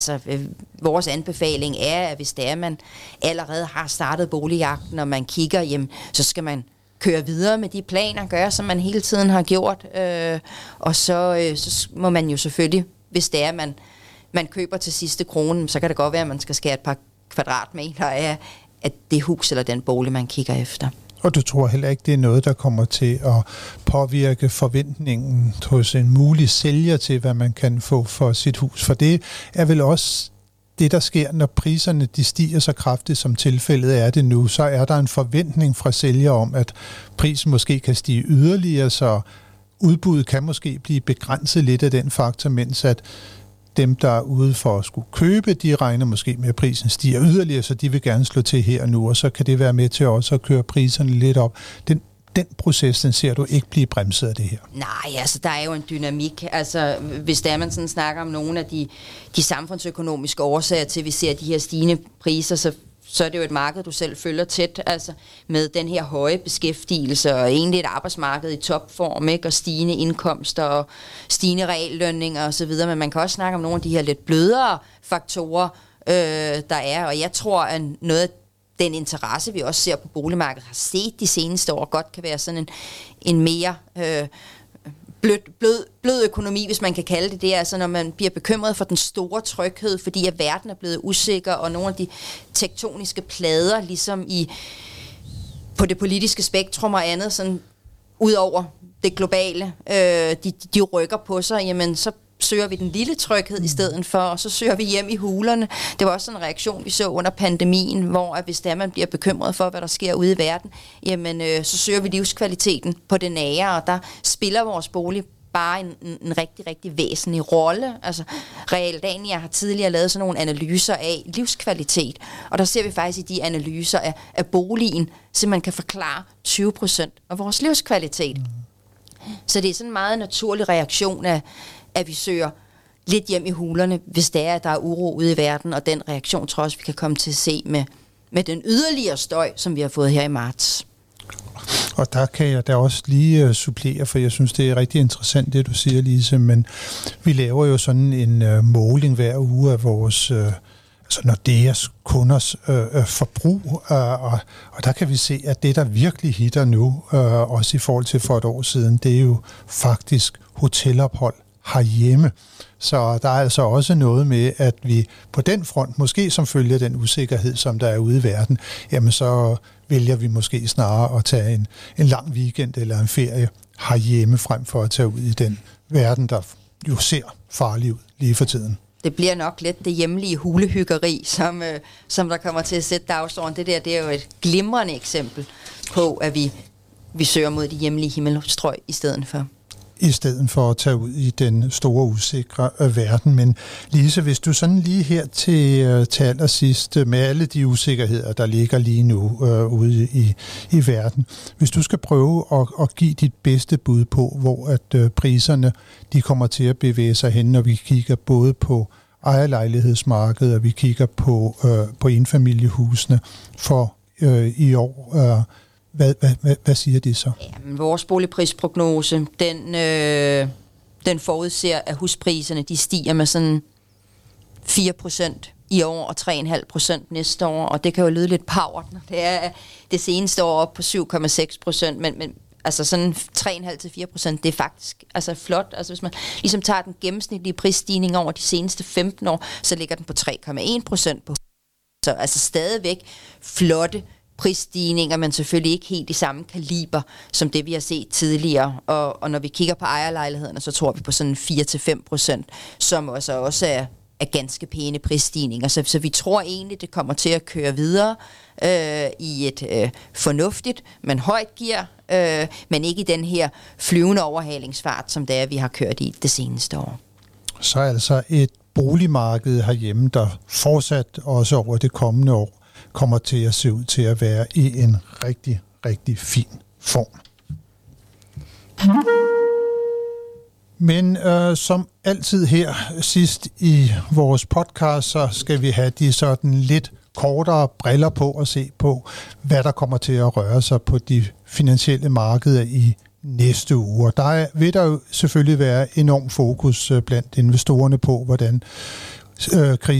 Vores anbefaling er, at hvis det er, man allerede har startet boligjagten, og man kigger hjem, så skal man køre videre med de planer, gøre som man hele tiden har gjort, og så må man jo selvfølgelig, hvis det er, man køber til sidste krone, så kan det godt være, at man skal skære et par kvadratmeter af det hus eller den bolig, man kigger efter. Og du tror heller ikke, det er noget, der kommer til at påvirke forventningen hos en mulig sælger til, hvad man kan få for sit hus? For det er vel også det, der sker, når priserne de stiger så kraftigt, som tilfældet er det nu, så er der en forventning fra sælger om, at prisen måske kan stige yderligere, så udbuddet kan måske blive begrænset lidt af den faktor, mens at dem, der er ude for at skulle købe, de regner måske med, at prisen stiger yderligere, så de vil gerne slå til her og nu, og så kan det være med til også at køre priserne lidt op. Den proces, den ser du ikke blive bremset af det her? Nej, altså der er jo en dynamik. Altså hvis der man sådan snakker om nogle af de samfundsøkonomiske årsager til, at vi ser de her stigende priser, så er det jo et marked, du selv følger tæt, altså med den her høje beskæftigelse, og egentlig et arbejdsmarked i topform, ikke? Og stigende indkomster, og stigende reallønninger osv., men man kan også snakke om nogle af de her lidt blødere faktorer, der er, og jeg tror, at noget af den interesse, vi også ser på boligmarkedet, har set de seneste år, godt kan være sådan en mere blød økonomi, hvis man kan kalde det. Det er altså, når man bliver bekymret for den store tryghed, fordi at verden er blevet usikker, og nogle af de tektoniske plader, ligesom på det politiske spektrum og andet, sådan ud over det globale, de rykker på sig, jamen så søger vi den lille tryghed i stedet for, og så søger vi hjem i hulerne. Det var også sådan en reaktion, vi så under pandemien, hvor at hvis man bliver bekymret for, hvad der sker ude i verden, jamen så søger vi livskvaliteten på det nære, og der spiller vores bolig bare en rigtig, rigtig væsentlig rolle. Altså, Realdania har tidligere lavet sådan nogle analyser af livskvalitet, og der ser vi faktisk i de analyser af boligen, så man kan forklare 20% af vores livskvalitet. Så det er sådan en meget naturlig reaktion at vi søger lidt hjem i hulerne, hvis det er, at der er uro ude i verden, og den reaktion tror jeg også, vi kan komme til at se med den yderligere støj, som vi har fået her i marts. Og der kan jeg da også lige supplere, for jeg synes, det er rigtig interessant, det du siger, Lise, men vi laver jo sådan en måling hver uge af vores altså Nordeas kunders forbrug, og der kan vi se, at det, der virkelig hitter nu, også i forhold til for et år siden, det er jo faktisk hotelophold herhjemme. Så der er altså også noget med, at vi på den front, måske som følge af den usikkerhed, som der er ude i verden, jamen så vælger vi måske snarere at tage en lang weekend eller en ferie herhjemme, frem for at tage ud i den verden, der jo ser farlig ud lige for tiden. Det bliver nok lidt det hjemlige hulehyggeri, som der kommer til at sætte dagsordenen. Det er jo et glimrende eksempel på, at vi søger mod de hjemlige himmelstrøg i stedet for. I stedet for at tage ud i den store usikre verden. Men Lise, hvis du sådan lige her til allersidst, med alle de usikkerheder, der ligger lige nu ude i verden, hvis du skal prøve at give dit bedste bud på, hvor at priserne de kommer til at bevæge sig hen, når vi kigger både på ejerlejlighedsmarkedet, og vi kigger på enfamiliehusene for i år, hvad siger det så? Jamen, vores boligprisprognose, den forudser, at huspriserne de stiger med sådan 4% i år og 3,5% næste år, og det kan jo lyde lidt pavert, når det er det seneste år op på 7,6%, men altså sådan 3,5-4%, det er faktisk altså flot. Altså hvis man ligesom tager den gennemsnitlige prisstigning over de seneste 15 år, så ligger den på 3,1% på. Så altså stadigvæk flotte prisstigninger, men selvfølgelig ikke helt i samme kaliber, som det vi har set tidligere. Og når vi kigger på ejerlejlighederne, så tror vi på sådan 4-5%, som også er ganske pæne prisstigninger. Så vi tror egentlig, det kommer til at køre videre i et fornuftigt, men højt gear, men ikke i den her flyvende overhalingsfart, som det er, vi har kørt i det seneste år. Så altså et boligmarked herhjemme, der fortsat også over det kommende år kommer til at se ud til at være i en rigtig, rigtig fin form. Men som altid her sidst i vores podcast, så skal vi have de sådan lidt kortere briller på og se på, hvad der kommer til at røre sig på de finansielle markeder i næste uge. Der vil der jo selvfølgelig være enorm fokus blandt investorerne på, hvordan krise